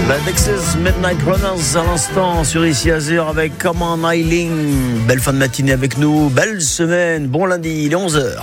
Dex's Midnight Runners à l'instant sur Ici Azur avec Come On Eileen. Belle fin de matinée avec nous, belle semaine, bon lundi, il est 11h.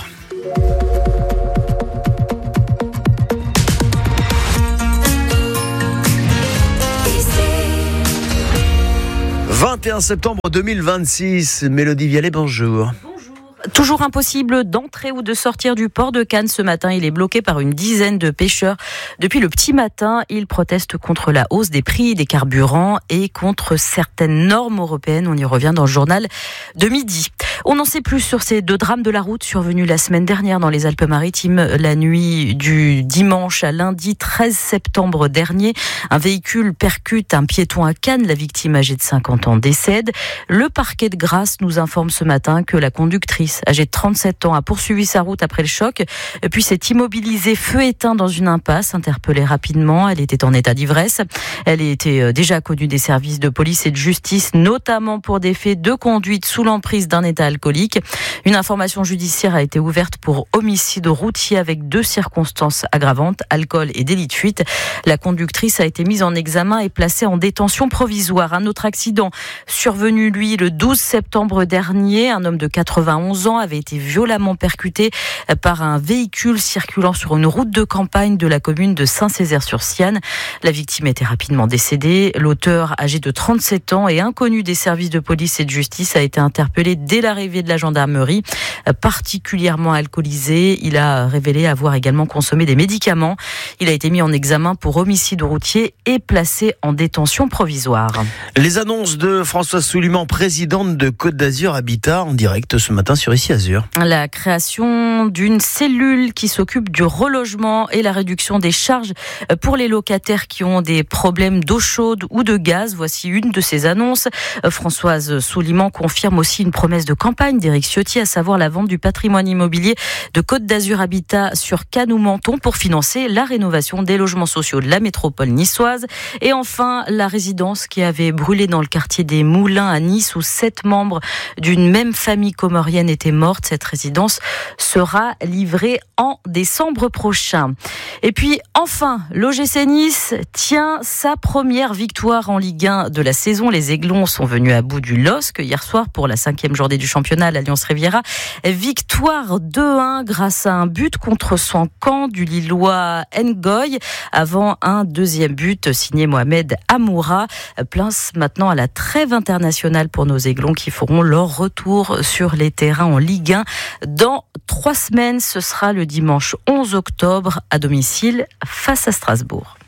« 21 septembre 2026, Mélodie Vialet, bonjour. Toujours impossible d'entrer ou de sortir du port de Cannes ce matin. Il est bloqué par une dizaine de pêcheurs. Depuis le petit matin, ils protestent contre la hausse des prix des carburants et contre certaines normes européennes. On y revient dans le journal de midi. On n'en sait plus sur ces deux drames de la route survenus la semaine dernière dans les Alpes-Maritimes. La nuit du dimanche à lundi 13 septembre dernier, un véhicule percute un piéton à Cannes. La victime âgée de 50 ans décède. Le parquet de Grasse nous informe ce matin que la conductrice âgée de 37 ans a poursuivi sa route après le choc, puis s'est immobilisée feu éteint dans une impasse. Interpellée rapidement, elle était en état d'ivresse. Elle était déjà connue des services de police et de justice, notamment pour des faits de conduite sous l'emprise d'un état alcoolique. Une information judiciaire a été ouverte pour homicide routier avec 2 circonstances aggravantes, alcool et délit de fuite. La conductrice a été mise en examen et placée en détention provisoire. Un autre accident survenu, lui, le 12 septembre dernier. Un homme de 91 ans avait été violemment percuté par un véhicule circulant sur une route de campagne de la commune de Saint-Césaire-sur-Siane. La victime était rapidement décédée. L'auteur, âgé de 37 ans et inconnu des services de police et de justice, a été interpellé dès l'arrivée de la gendarmerie. Particulièrement alcoolisé, il a révélé avoir également consommé des médicaments. Il a été mis en examen pour homicide routier et placé en détention provisoire. Les annonces de Françoise Souliman, présidente de Côte d'Azur Habitat, en direct ce matin sur Ici Azur. La création d'une cellule qui s'occupe du relogement et la réduction des charges pour les locataires qui ont des problèmes d'eau chaude ou de gaz. Voici une de ces annonces. Françoise Souliman confirme aussi une promesse de campagne d'Éric Ciotti, à savoir la vente du patrimoine immobilier de Côte d'Azur Habitat sur Cannes ou Menton pour financer la rénovation des logements sociaux de la métropole niçoise. Et enfin, la résidence qui avait brûlé dans le quartier des Moulins à Nice, où 7 membres d'une même famille comorienne étaient mortes. Cette résidence sera livrée en décembre prochain. Et puis enfin, l'OGC Nice tient sa première victoire en Ligue 1 de la saison. Les Aiglons sont venus à bout du LOSC hier soir pour la 5e journée du championnat à l'Alliance Riviera. Victoire 2-1 grâce à un but contre son camp du Lillois Ngoy avant un deuxième but signé Mohamed Amoura. Place maintenant à la trêve internationale pour nos Aiglons qui feront leur retour sur les terrains en Ligue 1 dans 3 semaines. Ce sera le dimanche 11 octobre à domicile face à Strasbourg.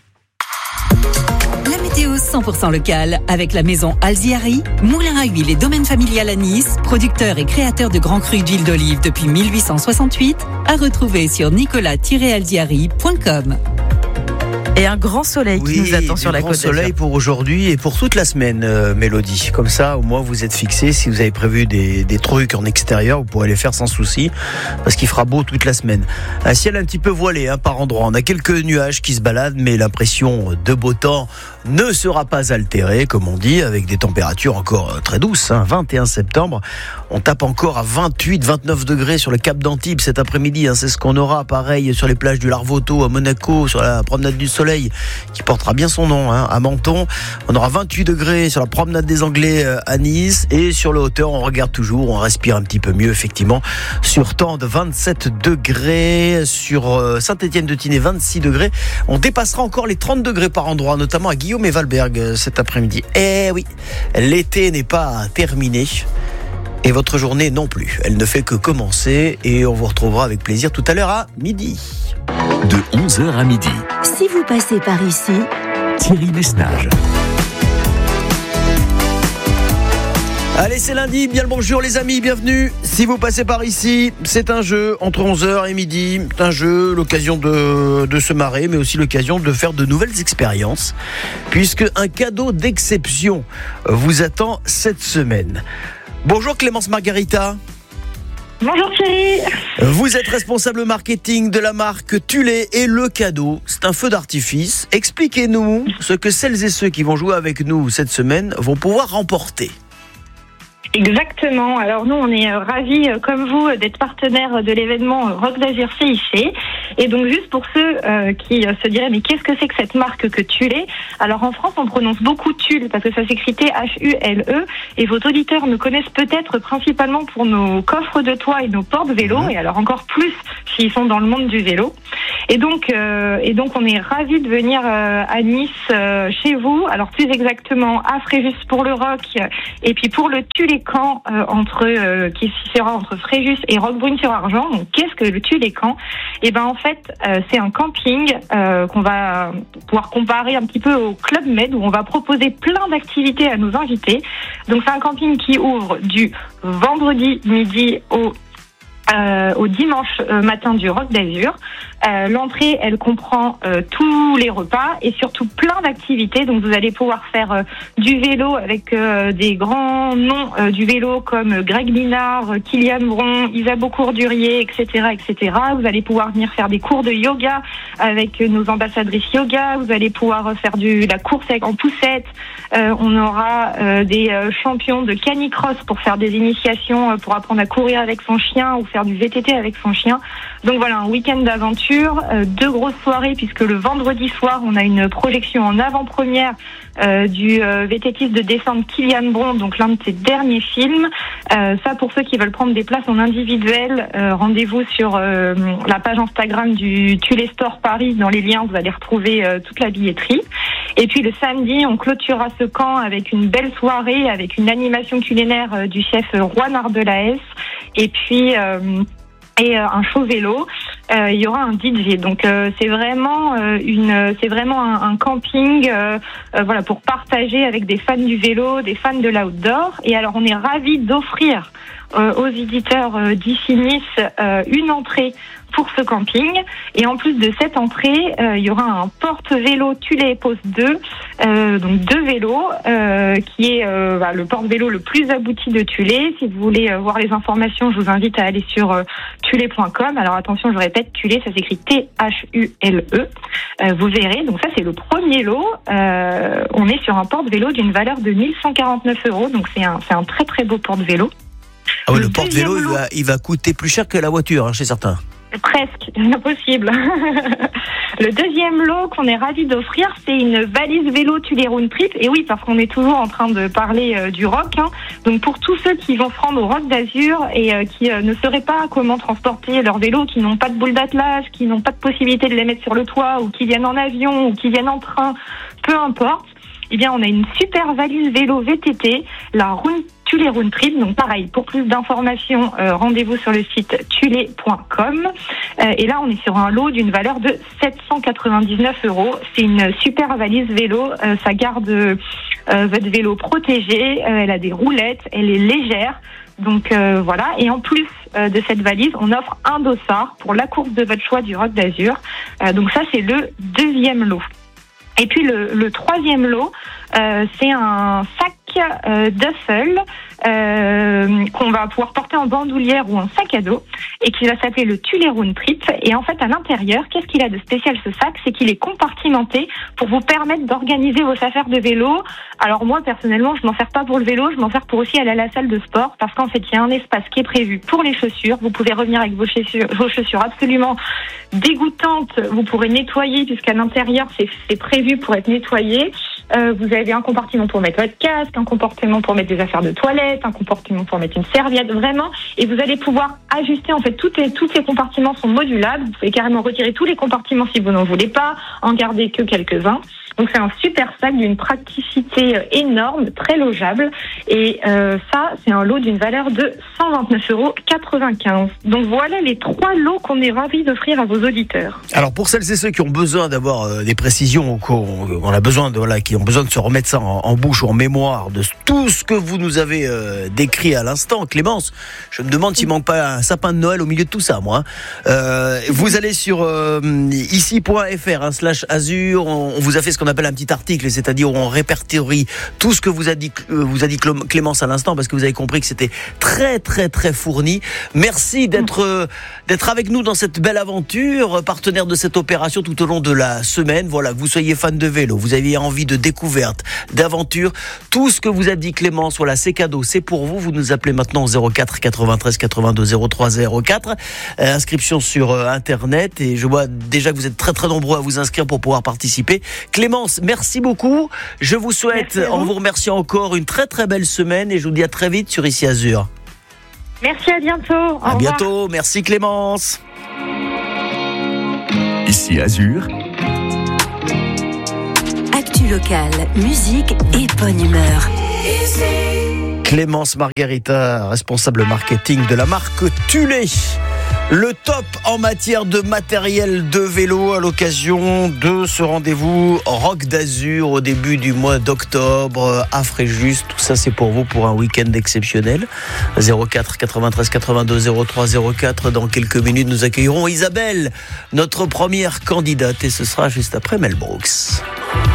La météo 100% locale avec la maison Alziari, moulin à huile et domaine familial à Nice, producteur et créateur de grands crus d'huile d'olive depuis 1868, à retrouver sur nicolas-alziari.com. Et un grand soleil qui nous attend sur la Côte d'Azur. Un grand soleil pour aujourd'hui et pour toute la semaine, Mélodie. Comme ça, au moins, vous êtes fixés. Si vous avez prévu des trucs en extérieur, vous pourrez les faire sans souci, parce qu'il fera beau toute la semaine. Un ciel un petit peu voilé par endroits. On a quelques nuages qui se baladent, mais l'impression de beau temps ne sera pas altérée, comme on dit, avec des températures encore très douces. 21 septembre, on tape encore à 28, 29 degrés sur le Cap d'Antibes cet après-midi. C'est ce qu'on aura, pareil, sur les plages du Larvoto, à Monaco, sur la promenade du Soleil, qui portera bien son nom, à Menton. On aura 28 degrés sur la promenade des Anglais à Nice, et sur la hauteur, on regarde toujours, on respire un petit peu mieux, effectivement, sur Tende, 27 degrés, sur Saint-Étienne-de-Tinée, 26 degrés. On dépassera encore les 30 degrés par endroit, notamment à Guillaume et Valberg cet après-midi. Eh oui, l'été n'est pas terminé. Et votre journée non plus. Elle ne fait que commencer, et on vous retrouvera avec plaisir tout à l'heure à midi. De 11h à midi. Si vous passez par ici, Thierry Besnage. Allez, c'est lundi, bien le bonjour les amis, bienvenue. Si vous passez par ici, c'est un jeu entre 11h et midi. C'est un jeu, l'occasion de se marrer, mais aussi l'occasion de faire de nouvelles expériences, puisque un cadeau d'exception vous attend cette semaine. Bonjour Clémence Margarita. Bonjour Thierry. Vous êtes responsable marketing de la marque Tulé, et le cadeau, c'est un feu d'artifice. Expliquez-nous ce que celles et ceux qui vont jouer avec nous cette semaine vont pouvoir remporter. Exactement. Alors nous, on est ravis, comme vous, d'être partenaire de l'événement Rock d'Azur CIC. Et donc juste pour ceux qui se diraient mais qu'est-ce que c'est que cette marque que Thule? Alors en France, on prononce beaucoup Thule parce que ça s'écrit Thule. Et vos auditeurs nous connaissent peut-être principalement pour nos coffres de toit et nos porte-vélos. Et alors encore plus s'ils sont dans le monde du vélo. Et donc on est ravis de venir à Nice chez vous. Alors plus exactement à Fréjus pour le rock et puis pour le Tulécan qui sera entre Fréjus et Roquebrune-sur-Argent. Donc qu'est-ce que le Tulécan? Et ben en fait c'est un camping qu'on va pouvoir comparer un petit peu au Club Med où on va proposer plein d'activités à nos invités. Donc c'est un camping qui ouvre du vendredi midi au dimanche matin du Rock d'Azur. L'entrée, elle comprend tous les repas et surtout plein d'activités. Donc vous allez pouvoir faire du vélo avec des grands noms du vélo comme Greg Linard, Kylian Bron, Isabeau Courdurier, etc., etc. Vous allez pouvoir venir faire des cours de yoga avec nos ambassadrices yoga. Vous allez pouvoir faire la course en poussette. On aura des champions de canicross pour faire des initiations, pour apprendre à courir avec son chien ou faire du VTT avec son chien. Donc voilà, un week-end d'aventure, 2 grosses soirées puisque le vendredi soir, on a une projection en avant-première du VTTiste de descente Kylian Bron, donc l'un de ses derniers films. Ça, pour ceux qui veulent prendre des places en individuel, rendez-vous sur la page Instagram du Thule Store Paris. Dans les liens, vous allez retrouver toute la billetterie. Et puis le samedi, on clôturera ce camp avec une belle soirée, avec une animation culinaire du chef Juan Ardelaes. Et puis un show vélo. Il y aura un DJ. Donc c'est vraiment un camping voilà pour partager avec des fans du vélo, des fans de l'outdoor. Et alors on est ravis d'offrir aux éditeurs d'ici Nice une entrée pour ce camping. Et en plus de cette entrée, il y aura un porte-vélo Thule Pose 2, donc 2 vélos, qui est le porte-vélo le plus abouti de Thule. Si vous voulez voir les informations, je vous invite à aller sur thule.com. Alors attention, je répète, Thule, ça s'écrit Thule. Vous verrez, donc ça c'est le premier lot. On est sur un porte-vélo d'une valeur de 1149 €, donc c'est un très très beau porte-vélo. Ah oui, le porte-vélo, il va coûter plus cher que la voiture, chez certains. Presque, impossible. Le deuxième lot qu'on est ravis d'offrir, c'est une valise vélo Thule Round Trip. Et oui, parce qu'on est toujours en train de parler du rock. Donc pour tous ceux qui vont se rendre au Rock d'Azur et qui ne sauraient pas comment transporter leur vélo, qui n'ont pas de boule d'attelage, qui n'ont pas de possibilité de les mettre sur le toit, ou qui viennent en avion, ou qui viennent en train, peu importe. Eh bien, on a une super valise vélo VTT, la Thule Round Trip. Donc pareil, pour plus d'informations, rendez-vous sur le site thule.com. Et là, on est sur un lot d'une valeur de 799 €. C'est une super valise vélo. Ça garde votre vélo protégé. Elle a des roulettes. Elle est légère. Donc voilà. Et en plus de cette valise, on offre un dossard pour la course de votre choix du Rock d'Azur. Donc ça, c'est le deuxième lot. Et puis le troisième lot, c'est un sac duffel qu'on va pouvoir porter en bandoulière ou en sac à dos et qui va s'appeler le Thule Round Trip. Et en fait, à l'intérieur, qu'est-ce qu'il a de spécial ce sac? C'est qu'il est compartimenté pour vous permettre d'organiser vos affaires de vélo. Alors moi, personnellement, je m'en sers pas pour le vélo, je m'en sers pour aussi aller à la salle de sport parce qu'en fait, il y a un espace qui est prévu pour les chaussures. Vous pouvez revenir avec vos chaussures absolument dégoûtantes. Vous pourrez nettoyer puisqu'à l'intérieur, c'est prévu pour être nettoyé. Vous avez un compartiment pour mettre votre casque, un compartiment pour mettre des affaires de toilette, un compartiment pour mettre une serviette, vraiment. Et vous allez pouvoir ajuster, en fait, tous ces compartiments sont modulables. Vous pouvez carrément retirer tous les compartiments si vous n'en voulez pas, en garder que quelques-uns. Donc c'est un super sac d'une praticité énorme, très logeable. Et ça, c'est un lot d'une valeur de 129,95 €. Donc voilà les 3 lots qu'on est ravis d'offrir à vos auditeurs. Alors pour celles et ceux qui ont besoin d'avoir des précisions, on a besoin qui ont besoin de se remettre ça en bouche ou en mémoire de tout ce que vous nous avez décrit à l'instant, Clémence, je me demande s'il manque pas un sapin de Noël au milieu de tout ça, moi. Vous allez sur ici.fr/Azur, on vous a fait ce qu'on appelle un petit article, c'est-à-dire où on répertorie tout ce que vous a dit Clémence à l'instant, parce que vous avez compris que c'était très très très fourni. Merci d'être avec nous dans cette belle aventure, partenaire de cette opération tout au long de la semaine. Voilà, que vous soyez fan de vélo, vous aviez envie de découverte, d'aventure, tout ce que vous a dit Clémence, voilà, c'est cadeau, c'est pour vous. Vous nous appelez maintenant au 04 93 82 03 04. Inscription sur Internet, et je vois déjà que vous êtes très très nombreux à vous inscrire pour pouvoir participer. Clémence, merci beaucoup. Je vous souhaite, en vous remerciant encore, une très très belle semaine, et je vous dis à très vite sur Ici Azur. Merci, à bientôt. À bientôt, merci Clémence. Ici Azur. Actu locale, musique et bonne humeur. Clémence Margarita, responsable marketing de la marque Tulé. Le top en matière de matériel de vélo à l'occasion de ce rendez-vous Rock d'Azur au début du mois d'octobre à Fréjus. Tout ça, c'est pour vous pour un week-end exceptionnel. 04 93 82 03 04. Dans quelques minutes, nous accueillerons Isabelle, notre première candidate, et ce sera juste après Mel Brooks.